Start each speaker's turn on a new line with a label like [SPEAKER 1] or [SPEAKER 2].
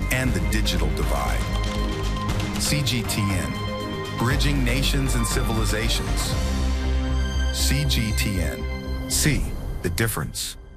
[SPEAKER 1] and the digital divide. CGTN, bridging nations and civilizations. CGTN, see the difference.